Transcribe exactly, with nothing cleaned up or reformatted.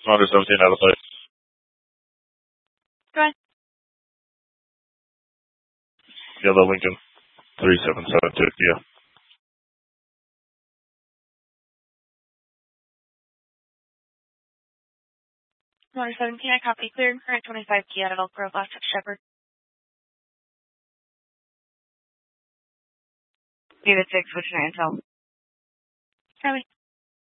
Honda seventeen out of plate. Go ahead. Yellow Lincoln three seven seven two. Yeah. Motor seventeen, I copy cleared. Current twenty-five key out of Elk Grove, last Shepherd. Unit six, what's your intel? Copy.